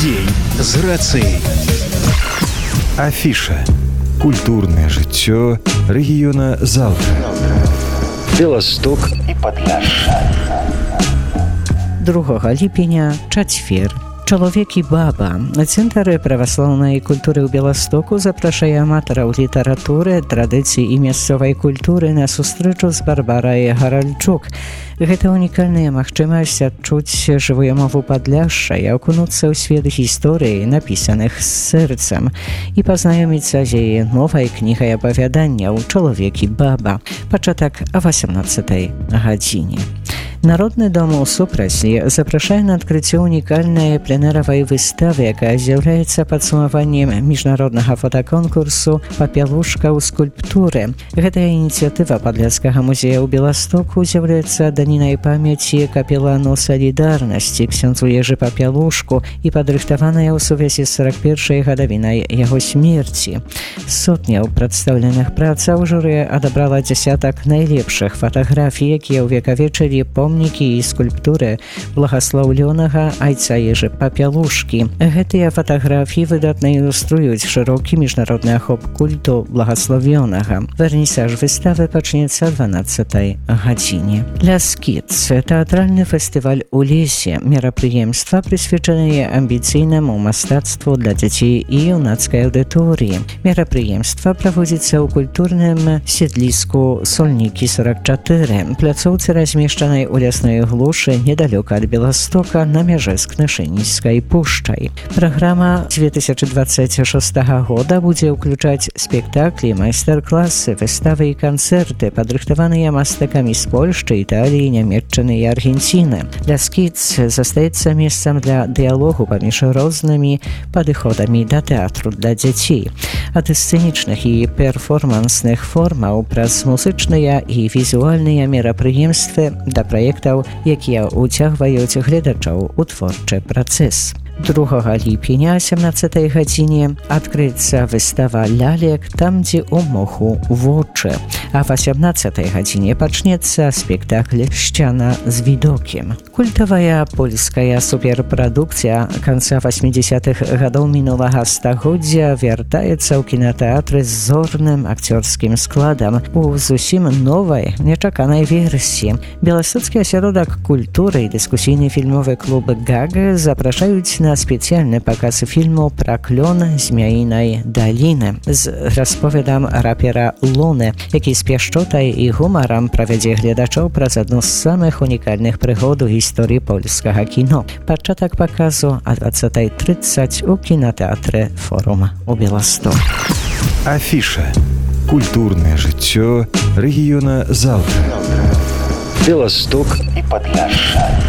Дзень з грацыяй. Афіша. Культурнае жыццё рэгіёна заўтра. Беласток і Падляшша. 2 ліпеня, чацвер. Чалавек і баба. Цэнтр праваслаўнай культуры ў Беластоку запрашае аматараў літаратуры, традыцый і мясцовай культуры на сустрэчу з Барбарай Гаральчук. Гэта унікальная магчымасць адчуць жывую мову Падляшша і акунуцца ў свет гісторыі, напісаных з сэрцам, і пазнаёміцца з яе новай кнігай апавяданняў «Чалавек і баба». Пачатак о 18 гадзіне. Народны дом у Супраслі запрашае на адкрыццё унікальнай пленэравай выставы, якая з'яўляецца падсумаваннем міжнароднага фотаконкурсу «Папялушка ў скульптуры». Гэтая ініцыятыва Падляшскага музея ў Беластоку з'яўляецца данінай памяці капелану салідарнасці ксяндзу Ежы Папялушку і падрыхтаваная ў сувязі з 41-й гадавінай яго смерці. Сотняў прадстаўленых працаў журы адабрала дзясятак найлепшых фатаграфій, якія ўвекавечылі помнікі і скульптуры благаслаўлёнага айца Ежы Папялушкі. Гэтыя фатаграфіі выдатна ілюструюць шырокі міжнародны ахоп культу благаславёнага. Вернісаж выставы пачнецца 12 гадзіне. «Ляскіц» – тэатральны фестываль у лесе. Мерапрыемства прысвечанае амбіцыйнаму мастацтву для дзяцей і юнацкай аўдыторыі. Мерапрыемства праводзіцца ў культурным седліску Сольнікі 44, пляцоўцы, размешчанай у лясной глушы недалёка ад Беластока на мяжы з Кнышыніцкай пушчай. Праграма 2026 года будзе ўключаць спектаклі, майстар-класы, выставы і канцэрты, падрыхтаваныя мастакамі з Польшчы, Італіі, Нямецчыны і Аргенціны. «Ляскіц» застаецца месцам для дыялогу паміж рознымі падыходамі да тэатру для дзяцей. Ад сцэнічных і перформансных формаў праз музычныя і візуальныя мерапрыемствы да праектаў, якія ўцягваюць гледачоў у творчы працэс. 2 ліпеня о 17 гадзіне адкрыецца выстава лялек «Там, дзе ў моху вочы». А в 18 гадзіне пачнецца спектакль «Шчана з відокім». Культавая польская суперпрадукцыя канца 80-х гадоў мінулага стагоддзя вяртаецца ў кінатэатры з зорным акцёрскім складам у зусім новай, нечаканай версіі. Беластоцкі асяродак культуры і дыскусійны фільмовы клуб «Гага» запрашаюць на спецыяльны паказ фільму пра клён Змяінай даліны з расповедам рапера Луны, які з пяшчотай і гумарам правядзе гледачоў праз адну з самых унікальных прыгод у гісторыі польскага кіно. Пачатак паказу о 20:30 у кінатэатры «Форум» у Беластоку. Афіша. Культурнае жыццё рэгіёна заўтра. Беласток і Падляшша.